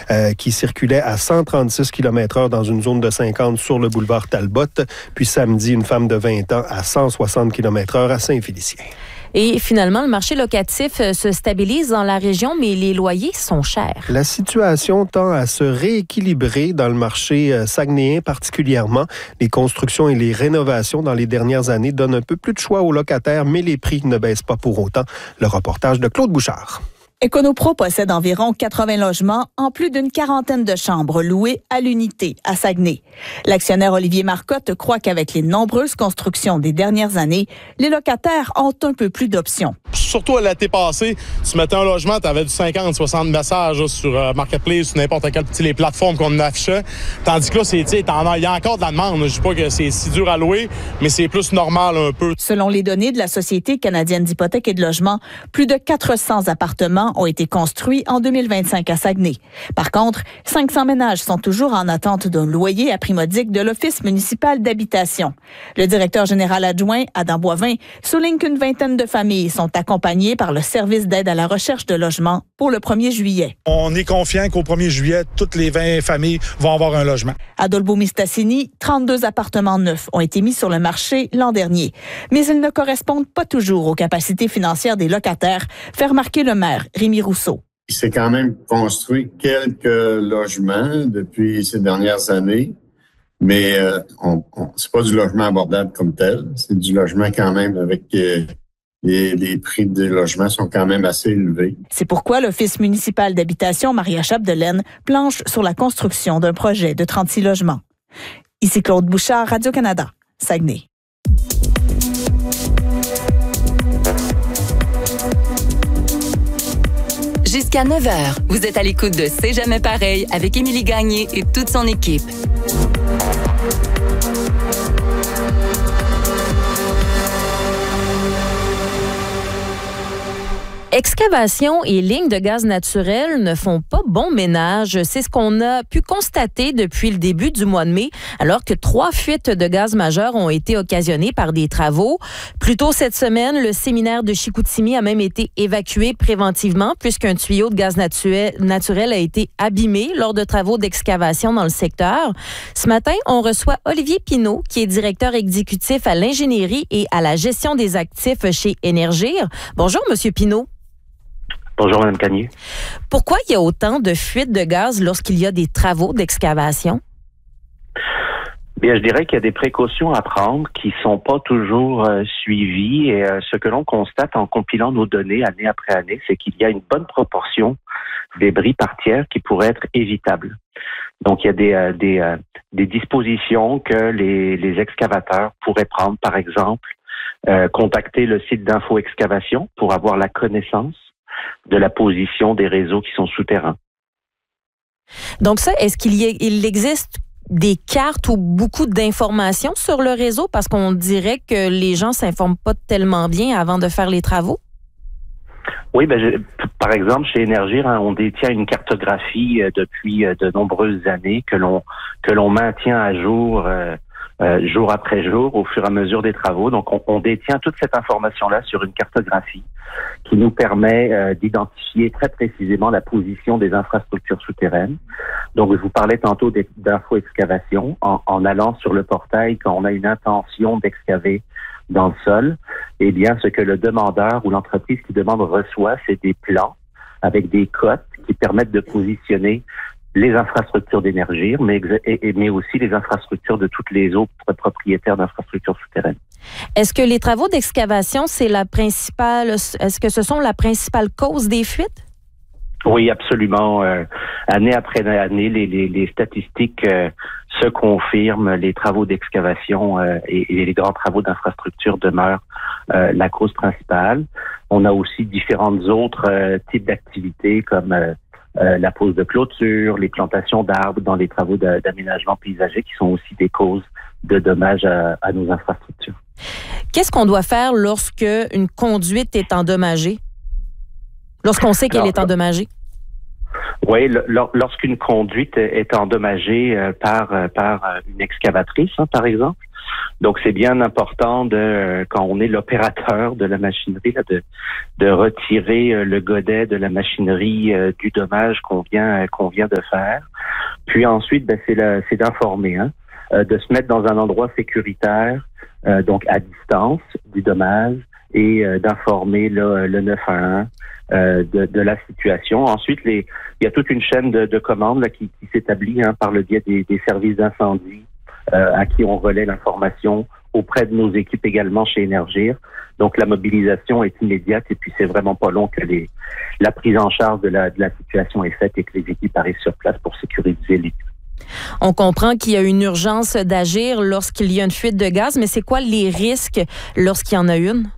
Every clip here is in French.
qui circulait à 136 km/h dans une zone de 50 sur le boulevard Talbot. Puis samedi, une femme de 20 ans à 160 km/h à Saint-Félicien. Et finalement, le marché locatif se stabilise dans la région, mais les loyers sont chers. La situation tend à se rééquilibrer dans le marché saguenéen particulièrement. Les constructions et les rénovations dans les dernières années donnent un peu plus de choix aux locataires, mais les prix ne baissent pas pour autant. Le reportage de Claude Bouchard. Econopro possède environ 80 logements en plus d'une quarantaine de chambres louées à l'unité à Saguenay. L'actionnaire Olivier Marcotte croit qu'avec les nombreuses constructions des dernières années, les locataires ont un peu plus d'options. Surtout à l'été passé, tu mettais un logement, tu avais du 50-60 messages sur Marketplace, sur n'importe quelle les plateformes qu'on affichait. Tandis que là, il y a encore de la demande. Je dis pas que c'est si dur à louer, mais c'est plus normal un peu. Selon les données de la Société canadienne d'hypothèques et de logement, plus de 400 appartements ont été construits en 2025 à Saguenay. Par contre, 500 ménages sont toujours en attente d'un loyer à prix modique de l'Office municipal d'habitation. Le directeur général adjoint, Adam Boivin, souligne qu'une vingtaine de familles sont accompagnées par le service d'aide à la recherche de logement pour le 1er juillet. On est confiant qu'au 1er juillet, toutes les 20 familles vont avoir un logement. À Dolbeau-Mistassini, 32 appartements neufs ont été mis sur le marché l'an dernier. Mais ils ne correspondent pas toujours aux capacités financières des locataires, fait remarquer le maire, Rémi Rousseau. Il s'est quand même construit quelques logements depuis ces dernières années, mais c'est pas du logement abordable comme tel. C'est du logement quand même avec les prix des logements sont quand même assez élevés. C'est pourquoi l'Office municipal d'habitation Maria Chapdelaine planche sur la construction d'un projet de 36 logements. Ici Claude Bouchard, Radio-Canada, Saguenay. Jusqu'à 9h, vous êtes à l'écoute de C'est jamais pareil avec Émilie Gagné et toute son équipe. Excavation et lignes de gaz naturel ne font pas bon ménage. C'est ce qu'on a pu constater depuis le début du mois de mai, alors que 3 fuites de gaz majeures ont été occasionnées par des travaux. Plus tôt cette semaine, le séminaire de Chicoutimi a même été évacué préventivement puisqu'un tuyau de gaz naturel a été abîmé lors de travaux d'excavation dans le secteur. Ce matin, on reçoit Olivier Pinault, qui est directeur exécutif à l'ingénierie et à la gestion des actifs chez Énergir. Bonjour, Monsieur Pinault. Bonjour, Mme Gagné. Pourquoi il y a autant de fuites de gaz lorsqu'il y a des travaux d'excavation? Bien, je dirais qu'il y a des précautions à prendre qui sont pas toujours suivies. Et ce que l'on constate en compilant nos données année après année, c'est qu'il y a une bonne proportion des débris par tiers qui pourraient être évitables. Donc, il y a des dispositions que les excavateurs pourraient prendre, par exemple, contacter le site d'Info Excavation pour avoir la connaissance de la position des réseaux qui sont souterrains. Donc ça, est-ce qu'il existe des cartes ou beaucoup d'informations sur le réseau? Parce qu'on dirait que les gens s'informent pas tellement bien avant de faire les travaux. Oui, par exemple, chez Énergir, on détient une cartographie depuis de nombreuses années que l'on maintient à jour jour après jour au fur et à mesure des travaux. Donc, on détient toute cette information-là sur une cartographie qui nous permet d'identifier très précisément la position des infrastructures souterraines. Donc, je vous parlais tantôt d'Info Excavation. En allant sur le portail, quand on a une intention d'excaver dans le sol, eh bien, ce que le demandeur ou l'entreprise qui demande reçoit, c'est des plans avec des cotes qui permettent de positionner les infrastructures d'Énergir, mais aussi les infrastructures de toutes les autres propriétaires d'infrastructures souterraines. Est-ce que les travaux d'excavation, est-ce que ce sont la principale cause des fuites? Oui, absolument. Année après année, les statistiques se confirment. Les travaux d'excavation et les grands travaux d'infrastructure demeurent la cause principale. On a aussi différentes autres types d'activités comme la pose de clôture, les plantations d'arbres dans les travaux d'aménagement paysager qui sont aussi des causes de dommages à nos infrastructures. Qu'est-ce qu'on doit faire lorsque une conduite est endommagée? Lorsqu'on sait qu'elle est endommagée? Oui, lorsqu'une conduite est endommagée par une excavatrice, par exemple. Donc, c'est bien important quand on est l'opérateur de la machinerie, là, de retirer le godet de la machinerie du dommage qu'on vient de faire. Puis ensuite, c'est d'informer, de se mettre dans un endroit sécuritaire, donc à distance du dommage, et d'informer le 911 de la situation. Ensuite, il y a toute une chaîne de commandes là, qui s'établit par le biais des services d'incendie à qui on relaie l'information auprès de nos équipes également chez Énergir. Donc, la mobilisation est immédiate et puis c'est vraiment pas long que la prise en charge de la situation est faite et que les équipes arrivent sur place pour sécuriser les lieux. On comprend qu'il y a une urgence d'agir lorsqu'il y a une fuite de gaz, mais c'est quoi les risques lorsqu'il y en a une?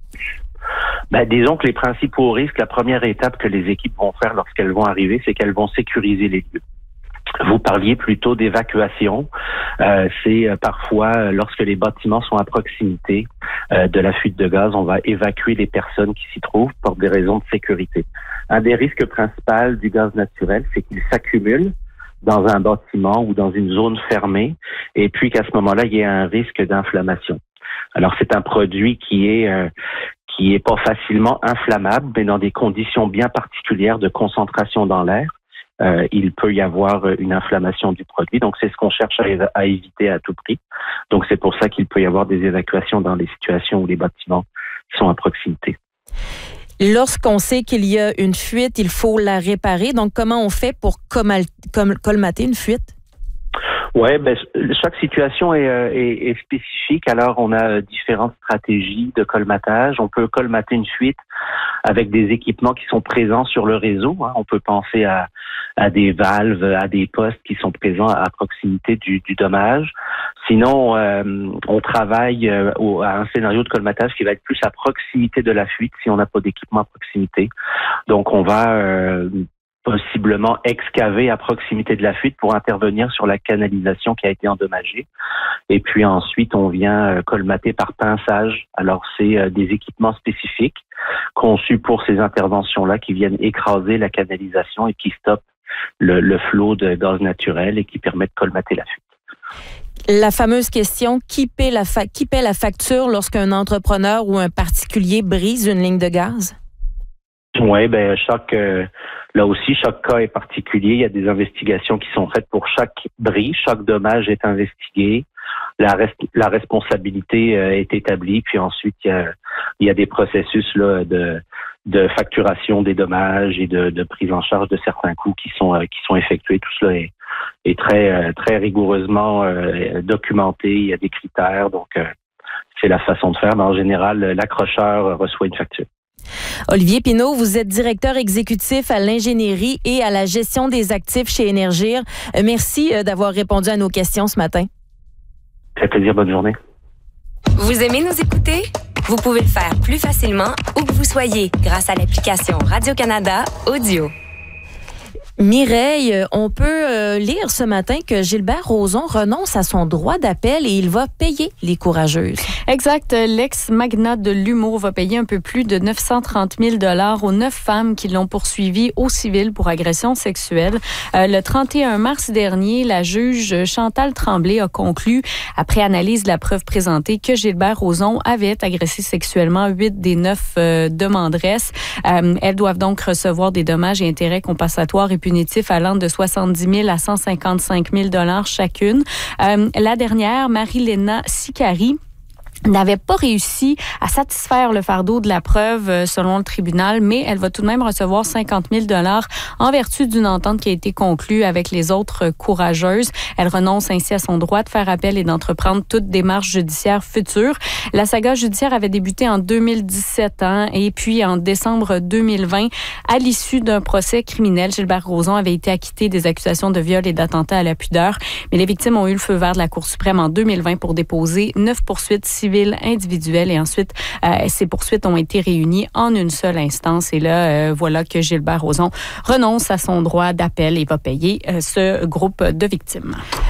Disons que les principaux risques, la première étape que les équipes vont faire lorsqu'elles vont arriver, c'est qu'elles vont sécuriser les lieux. Vous parliez plutôt d'évacuation. C'est parfois, lorsque les bâtiments sont à proximité de la fuite de gaz, on va évacuer les personnes qui s'y trouvent pour des raisons de sécurité. Un des risques principaux du gaz naturel, c'est qu'il s'accumule dans un bâtiment ou dans une zone fermée, et puis qu'à ce moment-là, il y a un risque d'inflammation. Alors, c'est un produit qui est pas facilement inflammable, mais dans des conditions bien particulières de concentration dans l'air. Il peut y avoir une inflammation du produit. Donc, c'est ce qu'on cherche à éviter à tout prix. Donc, c'est pour ça qu'il peut y avoir des évacuations dans les situations où les bâtiments sont à proximité. Lorsqu'on sait qu'il y a une fuite, il faut la réparer. Donc, comment on fait pour colmater une fuite? Oui, chaque situation est spécifique. Alors, on a différentes stratégies de colmatage. On peut colmater une fuite avec des équipements qui sont présents sur le réseau. On peut penser à des valves, à des postes qui sont présents à proximité du dommage. Sinon, on travaille à un scénario de colmatage qui va être plus à proximité de la fuite si on n'a pas d'équipement à proximité. Donc, on va possiblement excaver à proximité de la fuite pour intervenir sur la canalisation qui a été endommagée. Et puis ensuite, on vient colmater par pinçage. Alors, c'est des équipements spécifiques conçus pour ces interventions-là qui viennent écraser la canalisation et qui stoppent le flot de gaz naturel et qui permettent de colmater la fuite. La fameuse question, qui paie la facture lorsqu'un entrepreneur ou un particulier brise une ligne de gaz? Oui, chaque cas est particulier. Il y a des investigations qui sont faites pour chaque bris. Chaque dommage est investigué. La responsabilité est établie. Puis ensuite, il y a des processus là de facturation des dommages et de prise en charge de certains coûts qui sont effectués. Tout cela est très très rigoureusement documenté. Il y a des critères. Donc, c'est la façon de faire. Mais en général, l'accrocheur reçoit une facture. Olivier Pinault, vous êtes directeur exécutif à l'ingénierie et à la gestion des actifs chez Énergir. Merci d'avoir répondu à nos questions ce matin. Ça fait plaisir, bonne journée. Vous aimez nous écouter? Vous pouvez le faire plus facilement où que vous soyez grâce à l'application Radio-Canada Audio. Mireille, on peut lire ce matin que Gilbert Rozon renonce à son droit d'appel et il va payer les courageuses. Exact. L'ex-magnat de l'humour va payer un peu plus de 930 000 $ aux 9 femmes qui l'ont poursuivi au civil pour agression sexuelle. Le 31 mars dernier, la juge Chantal Tremblay a conclu, après analyse de la preuve présentée, que Gilbert Rozon avait agressé sexuellement 8 des 9 demanderesses. Elles doivent donc recevoir des dommages et intérêts compensatoires et punitifs allant de 70 000 à 155 000 $ chacune. La dernière, Marie-Léna Sicari, n'avait pas réussi à satisfaire le fardeau de la preuve selon le tribunal, mais elle va tout de même recevoir 50 000 $ en vertu d'une entente qui a été conclue avec les autres courageuses. Elle renonce ainsi à son droit de faire appel et d'entreprendre toute démarche judiciaire future. La saga judiciaire avait débuté en 2017 et puis en décembre 2020, à l'issue d'un procès criminel, Gilbert Rozon avait été acquitté des accusations de viol et d'attentat à la pudeur, mais les victimes ont eu le feu vert de la Cour suprême en 2020 pour déposer 9 poursuites civiles individuelles et ensuite ces poursuites ont été réunies en une seule instance et là voilà que Gilbert Rozon renonce à son droit d'appel et va payer ce groupe de victimes.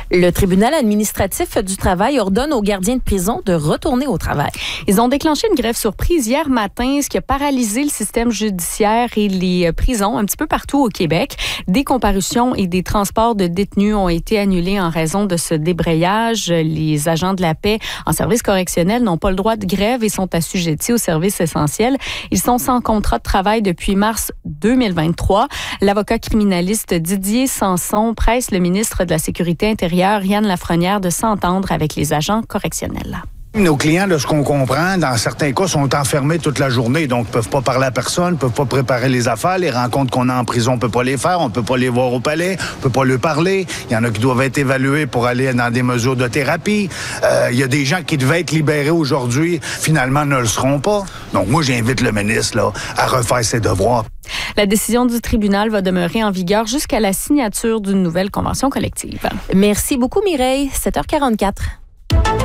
Le tribunal administratif du travail ordonne aux gardiens de prison de retourner au travail. Ils ont déclenché une grève surprise hier matin, ce qui a paralysé le système judiciaire et les prisons un petit peu partout au Québec. Des comparutions et des transports de détenus ont été annulés en raison de ce débrayage. Les agents de la paix en service correctionnel n'ont pas le droit de grève et sont assujettis aux services essentiels. Ils sont sans contrat de travail depuis mars 2023. L'avocat criminaliste Didier Sanson presse le ministre de la Sécurité intérieure, Yann Lafrenière, de s'entendre avec les agents correctionnels. Nos clients, de ce qu'on comprend, dans certains cas, sont enfermés toute la journée, donc ne peuvent pas parler à personne, ne peuvent pas préparer les affaires. Les rencontres qu'on a en prison, on ne peut pas les faire, on ne peut pas les voir au palais, on ne peut pas leur parler. Il y en a qui doivent être évalués pour aller dans des mesures de thérapie. Il y a des gens qui devaient être libérés aujourd'hui, finalement ne le seront pas. Donc moi, j'invite le ministre là, à refaire ses devoirs. La décision du tribunal va demeurer en vigueur jusqu'à la signature d'une nouvelle convention collective. Merci beaucoup, Mireille. 7h44.